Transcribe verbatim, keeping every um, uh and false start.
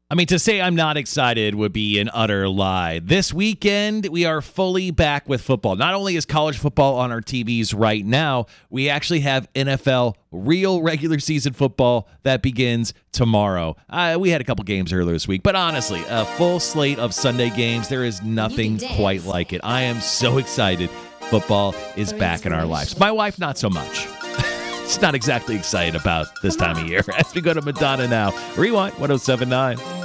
I mean, to say I'm not excited would be an utter lie. This weekend, we are fully back with football. Not only is college football on our T Vs right now, we actually have N F L real regular season football that begins tomorrow. Uh, we had a couple games earlier this week, but honestly, a full slate of Sunday games, there is nothing quite like it. I am so excited. Football is back in our lives. My wife, not so much. She's not exactly excited about this time of year. As we go to Madonna now. Rewind one oh seven point nine.